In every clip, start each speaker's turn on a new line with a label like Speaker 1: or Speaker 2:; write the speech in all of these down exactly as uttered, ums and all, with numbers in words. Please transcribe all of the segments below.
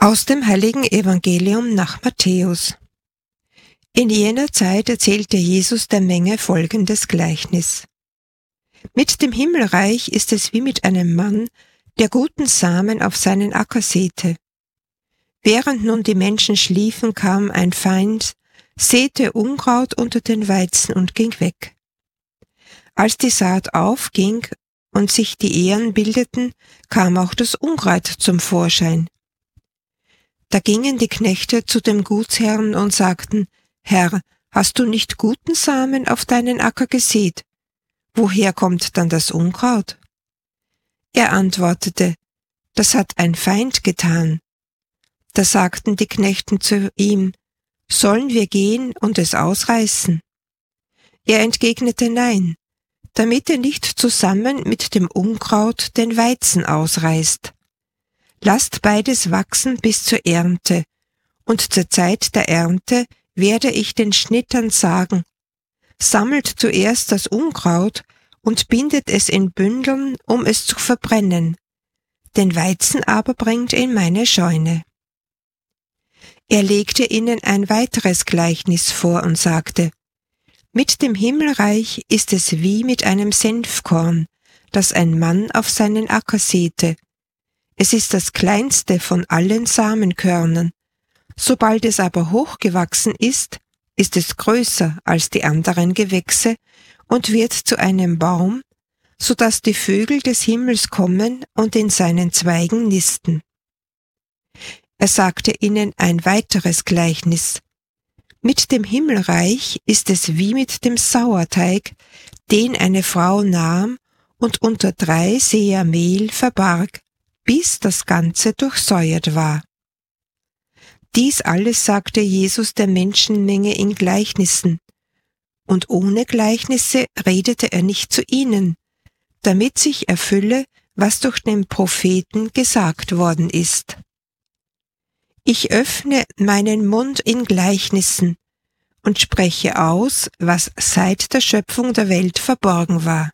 Speaker 1: Aus dem Heiligen Evangelium nach Matthäus. In jener Zeit erzählte Jesus der Menge folgendes Gleichnis. Mit dem Himmelreich ist es wie mit einem Mann, der guten Samen auf seinen Acker säte. Während nun die Menschen schliefen, kam ein Feind, säte Unkraut unter den Weizen und ging weg. Als die Saat aufging und sich die Ähren bildeten, kam auch das Unkraut zum Vorschein. Da gingen die Knechte zu dem Gutsherrn und sagten, Herr, hast du nicht guten Samen auf deinen Acker gesät? Woher kommt dann das Unkraut? Er antwortete, das hat ein Feind getan. Da sagten die Knechten zu ihm, sollen wir gehen und es ausreißen? Er entgegnete, nein, damit er nicht zusammen mit dem Unkraut den Weizen ausreißt. Lasst beides wachsen bis zur Ernte, und zur Zeit der Ernte werde ich den Schnittern sagen, sammelt zuerst das Unkraut und bindet es in Bündeln, um es zu verbrennen, den Weizen aber bringt in meine Scheune. Er legte ihnen ein weiteres Gleichnis vor und sagte, mit dem Himmelreich ist es wie mit einem Senfkorn, das ein Mann auf seinen Acker säte. Es ist das kleinste von allen Samenkörnern. Sobald es aber hochgewachsen ist, ist es größer als die anderen Gewächse und wird zu einem Baum, so dass die Vögel des Himmels kommen und in seinen Zweigen nisten. Er sagte ihnen ein weiteres Gleichnis. Mit dem Himmelreich ist es wie mit dem Sauerteig, den eine Frau nahm und unter drei Seher Mehl verbarg, bis das Ganze durchsäuert war. Dies alles sagte Jesus der Menschenmenge in Gleichnissen, und ohne Gleichnisse redete er nicht zu ihnen, damit sich erfülle, was durch den Propheten gesagt worden ist. Ich öffne meinen Mund in Gleichnissen und spreche aus, was seit der Schöpfung der Welt verborgen war.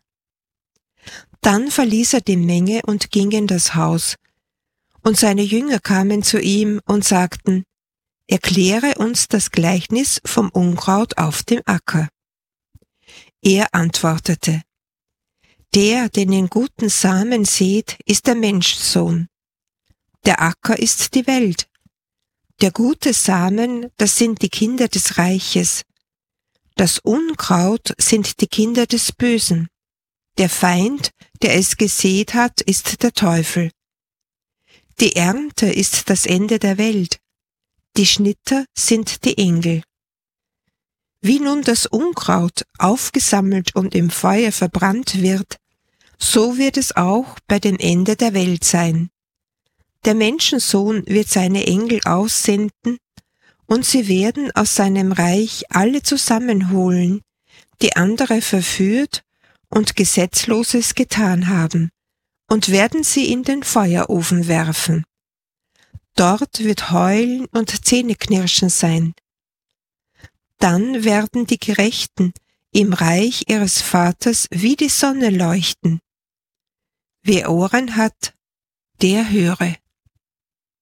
Speaker 1: Dann verließ er die Menge und ging in das Haus, und seine Jünger kamen zu ihm und sagten, erkläre uns das Gleichnis vom Unkraut auf dem Acker. Er antwortete, der, den den guten Samen sät, ist der Menschsohn. Der Acker ist die Welt. Der gute Samen, das sind die Kinder des Reiches. Das Unkraut sind die Kinder des Bösen. Der Feind, der es gesät hat, ist der Teufel. Die Ernte ist das Ende der Welt. Die Schnitter sind die Engel. Wie nun das Unkraut aufgesammelt und im Feuer verbrannt wird, so wird es auch bei dem Ende der Welt sein. Der Menschensohn wird seine Engel aussenden, und sie werden aus seinem Reich alle zusammenholen, die andere verführt und Gesetzloses getan haben, und werden sie in den Feuerofen werfen. Dort wird Heulen und Zähneknirschen sein. Dann werden die Gerechten im Reich ihres Vaters wie die Sonne leuchten. Wer Ohren hat, der höre.